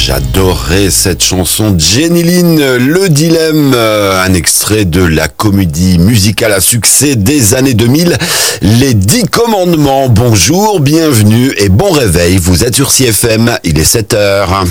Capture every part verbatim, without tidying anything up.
J'adorais cette chanson de Jenny Lynn, Le Dilemme, un extrait de la comédie musicale à succès des années deux mille, Les Dix Commandements. Bonjour, bienvenue et bon réveil, vous êtes sur C F M, il est sept heures.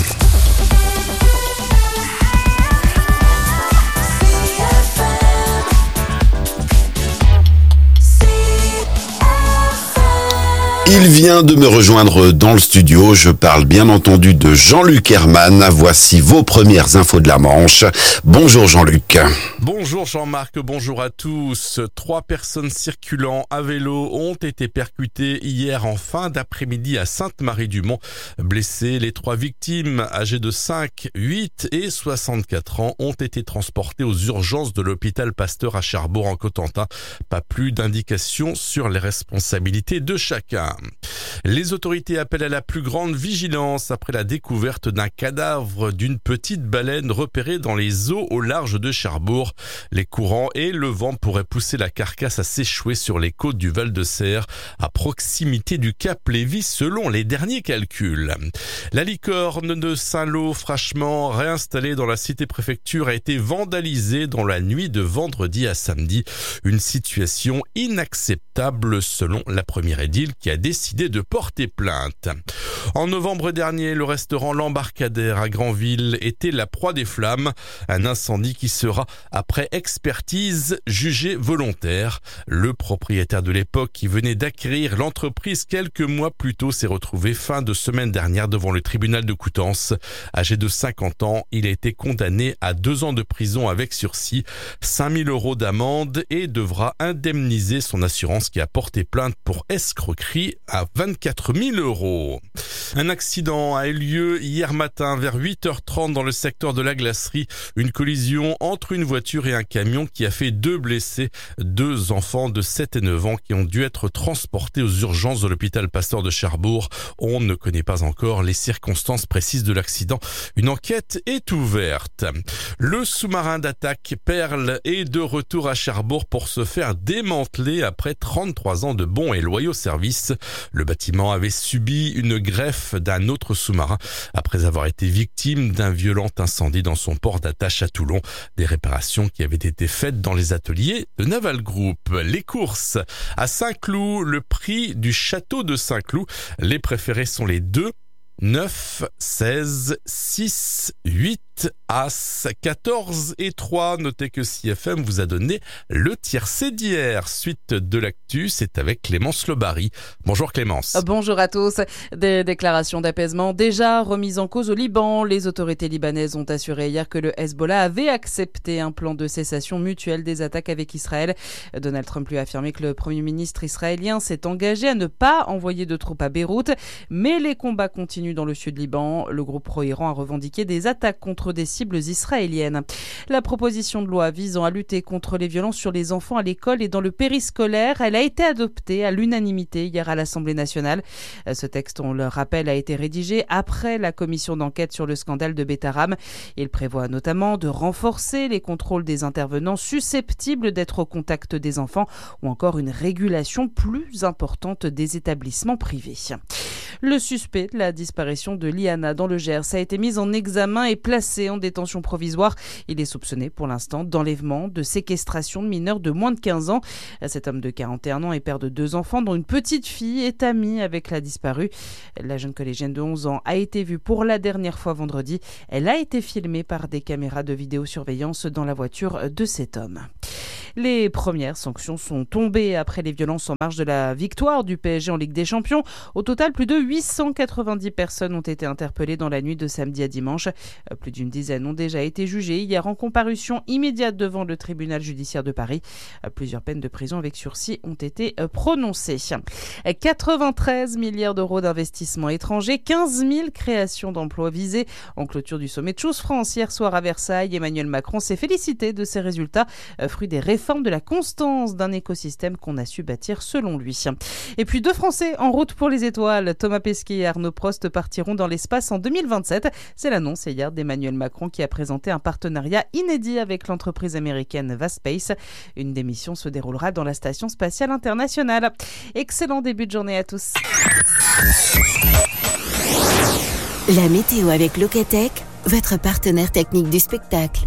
Il vient de me rejoindre dans le studio, je parle bien entendu de Jean-Luc Herman. Voici vos premières infos de la Manche. Bonjour Jean-Luc. Bonjour Jean-Marc, bonjour à tous. Trois personnes circulant à vélo ont été percutées hier en fin d'après-midi à Sainte-Marie-du-Mont. Blessées, les trois victimes âgées de cinq, huit et soixante-quatre ans ont été transportées aux urgences de l'hôpital Pasteur à Cherbourg en Cotentin. Pas plus d'indications sur les responsabilités de chacun. Les autorités appellent à la plus grande vigilance après la découverte d'un cadavre d'une petite baleine repérée dans les eaux au large de Cherbourg. Les courants et le vent pourraient pousser la carcasse à s'échouer sur les côtes du Val-de-Serre, à proximité du Cap Lévis selon les derniers calculs. La licorne de Saint-Lô, fraîchement réinstallée dans la cité-préfecture, a été vandalisée dans la nuit de vendredi à samedi. Une situation inacceptable selon la première édile qui a décidé de porter plainte. En novembre dernier, le restaurant L'Embarcadère à Granville était la proie des flammes. Un incendie qui sera, après expertise, jugé volontaire. Le propriétaire de l'époque qui venait d'acquérir l'entreprise quelques mois plus tôt s'est retrouvé fin de semaine dernière devant le tribunal de Coutances. Âgé de cinquante ans, il a été condamné à deux ans de prison avec sursis, cinq mille euros d'amende et devra indemniser son assurance qui a porté plainte pour escroquerie à vingt-quatre mille euros. Un accident a eu lieu hier matin vers huit heures trente dans le secteur de la Glacerie. Une collision entre une voiture et un camion qui a fait deux blessés, deux enfants de sept et neuf ans qui ont dû être transportés aux urgences de l'hôpital Pasteur de Cherbourg. On ne connaît pas encore les circonstances précises de l'accident. Une enquête est ouverte. Le sous-marin d'attaque Perle est de retour à Cherbourg pour se faire démanteler après trente-trois ans de bons et loyaux services. Le bâtiment avait subi une greffe d'un autre sous-marin après avoir été victime d'un violent incendie dans son port d'attache à Toulon. Des réparations qui avaient été faites dans les ateliers de Naval Group. Les courses à Saint-Cloud, le prix du château de Saint-Cloud. Les préférés sont les deux, neuf, seize, six, huit, As, quatorze et trois. Notez que C F M vous a donné le tiercé d'hier. Suite de l'actu, c'est avec Clémence Lebary. Bonjour Clémence. Bonjour à tous. Des déclarations d'apaisement déjà remises en cause au Liban. Les autorités libanaises ont assuré hier que le Hezbollah avait accepté un plan de cessation mutuelle des attaques avec Israël. Donald Trump lui a affirmé que le Premier ministre israélien s'est engagé à ne pas envoyer de troupes à Beyrouth. Mais les combats continuent dans le sud Liban. Le groupe pro-Iran a revendiqué des attaques contre des cibles israéliennes. La proposition de loi visant à lutter contre les violences sur les enfants à l'école et dans le périscolaire, elle a été adoptée à l'unanimité hier à l'Assemblée nationale. Ce texte, on le rappelle, a été rédigé après la commission d'enquête sur le scandale de Betaram. Il prévoit notamment de renforcer les contrôles des intervenants susceptibles d'être au contact des enfants ou encore une régulation plus importante des établissements privés. Le suspect de la disparition de Liana dans le Gers a été mis en examen et placé en détention provisoire. Il est soupçonné pour l'instant d'enlèvement, de séquestration de mineurs de moins de quinze ans. Cet homme de quarante et un ans est père de deux enfants dont une petite fille est amie avec la disparue. La jeune collégienne de onze ans a été vue pour la dernière fois vendredi. Elle a été filmée par des caméras de vidéosurveillance dans la voiture de cet homme. Les premières sanctions sont tombées après les violences en marge de la victoire du P S G en Ligue des Champions. Au total, plus de huit cent quatre-vingt-dix personnes ont été interpellées dans la nuit de samedi à dimanche. Plus d'une dizaine ont déjà été jugées hier en comparution immédiate devant le tribunal judiciaire de Paris. Plusieurs peines de prison avec sursis ont été prononcées. quatre-vingt-treize milliards d'euros d'investissements étrangers, quinze mille créations d'emplois visées. En clôture du sommet de Choose France hier soir à Versailles, Emmanuel Macron s'est félicité de ces résultats, fruit des réformes de la constance d'un écosystème qu'on a su bâtir selon lui. Et puis deux Français en route pour les étoiles. Thomas Pesquet et Arnaud Prost partiront dans l'espace en deux mille vingt-sept. C'est l'annonce hier d'Emmanuel Macron qui a présenté un partenariat inédit avec l'entreprise américaine Vaspace. Une des missions se déroulera dans la Station spatiale internationale. Excellent début de journée à tous. La météo avec Locatec, votre partenaire technique du spectacle.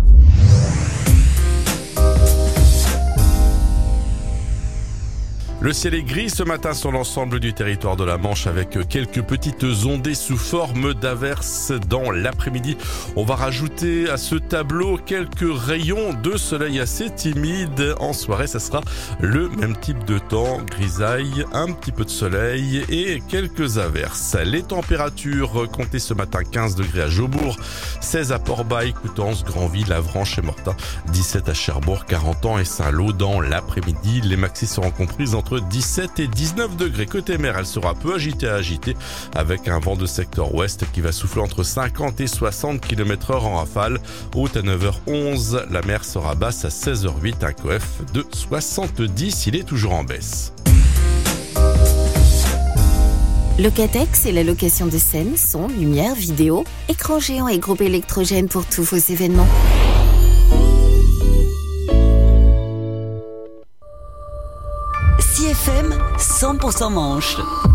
Le ciel est gris ce matin sur l'ensemble du territoire de la Manche avec quelques petites ondées sous forme d'averses dans l'après-midi. On va rajouter à ce tableau quelques rayons de soleil assez timides. En soirée, ça sera le même type de temps, grisaille, un petit peu de soleil et quelques averses. Les températures comptées ce matin quinze degrés à Jobourg, seize à Port-Bail, Coutances, Granville, Avranches et Mortain, dix-sept à Cherbourg, Carentan et Saint-Lô. Dans l'après-midi, les maxis seront comprises entre dix-sept et dix-neuf degrés. Côté mer, elle sera peu agitée à agitée avec un vent de secteur ouest qui va souffler entre cinquante et soixante kilomètres heure en rafale. Haute à neuf heures onze, la mer sera basse à seize heures huit, un C O F de soixante-dix. Il est toujours en baisse. Locatec, c'est la location de scène, son, lumière, vidéo, écran géant et groupe électrogène pour tous vos événements. C F M cent pour cent Manche.